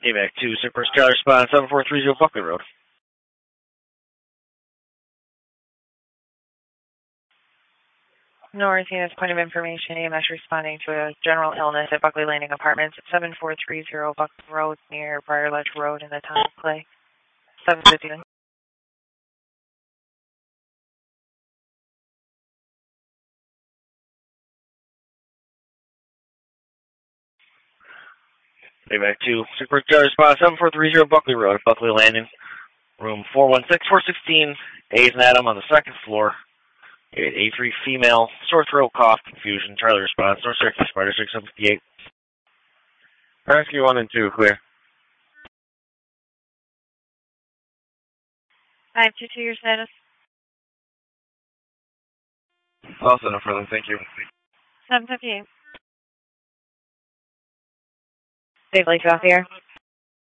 AVAC 2, Super Skyler Response, 7430 Buckley Road. North Units Point of Information, EMS responding to a general illness at Buckley Landing Apartments at 7430 Buckley Road near Briar Ledge Road in the town of Clay. 750. AVAC 2, Super Skyler Response, 7430 Buckley Road, Buckley Landing, room 416-416, A's and Adam on the second floor. A3 female, sore throat, cough, confusion, Charlie Response, North Circuit, Spider 6758. Rescue 1 and 2, clear. 522, your status? Also no further, thank you. 758. Safely off the air.